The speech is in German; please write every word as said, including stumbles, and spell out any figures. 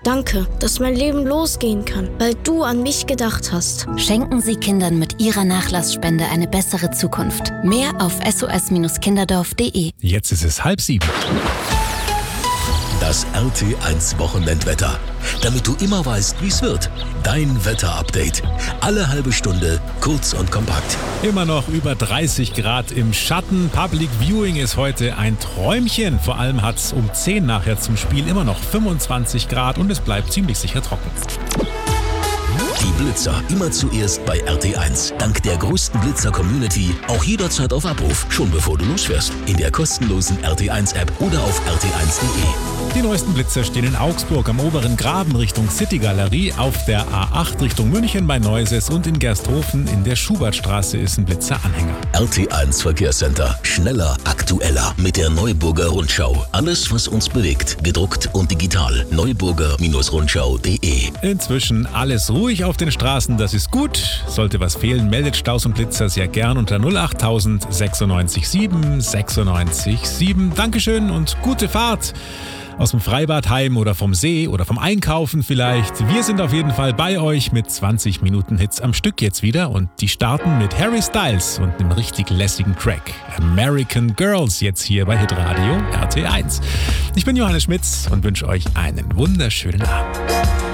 Danke, dass mein Leben losgehen kann, weil du an mich gedacht hast. Schenken Sie Kindern mit Ihrer Nachlassspende eine bessere Zukunft. Mehr auf s o s kinderdorf punkt d e. Jetzt ist es halb sieben. Das R T eins Wochenendwetter. Damit du immer weißt, wie es wird. Dein Wetterupdate. Alle halbe Stunde, kurz und kompakt. Immer noch über dreißig Grad im Schatten. Public Viewing ist heute ein Träumchen. Vor allem hat es um zehn nachher zum Spiel immer noch fünfundzwanzig Grad und es bleibt ziemlich sicher trocken. Die Blitzer immer zuerst bei R T eins. Dank der größten Blitzer-Community auch jederzeit auf Abruf, schon bevor du losfährst. In der kostenlosen R T eins App oder auf r t eins punkt d e. Die neuesten Blitzer stehen in Augsburg am oberen Graben Richtung City Galerie, auf der A acht Richtung München bei Neuses und in Gersthofen in der Schubertstraße ist ein Blitzer-Anhänger. R T eins Verkehrscenter. Schneller, aktueller mit der Neuburger Rundschau. Alles, was uns bewegt. Gedruckt und digital. neuburger Rundschau punkt d e. Inzwischen alles ruhig auf den Straßen, das ist gut. Sollte was fehlen, meldet Staus und Blitzer sehr gern unter null acht tausend sechsundneunzig sieben sechsundneunzig sieben. Dankeschön und gute Fahrt. Aus dem Freibad heim oder vom See oder vom Einkaufen vielleicht. Wir sind auf jeden Fall bei euch mit zwanzig Minuten Hits am Stück jetzt wieder und die starten mit Harry Styles und einem richtig lässigen Track. American Girls jetzt hier bei Hitradio R T eins. Ich bin Johannes Schmitz und wünsche euch einen wunderschönen Abend.